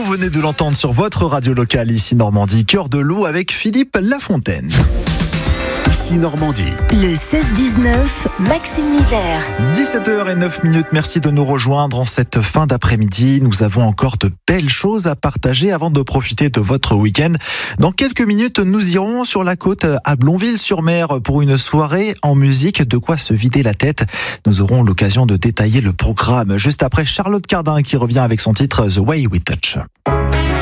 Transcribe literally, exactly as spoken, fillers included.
venez de l'entendre sur votre radio locale ici Normandie, Cœur de l'eau avec Philippe Lafontaine. Ici Normandie. Le seize dix-neuf, Maxime Miller. dix-sept heures zéro neuf minutes, merci de nous rejoindre en cette fin d'après-midi. Nous avons encore de belles choses à partager avant de profiter de votre week-end. Dans quelques minutes, nous irons sur la côte à Blonville-sur-Mer pour une soirée en musique, de quoi se vider la tête. Nous aurons l'occasion de détailler le programme juste après Charlotte Cardin qui revient avec son titre The Way We Touch.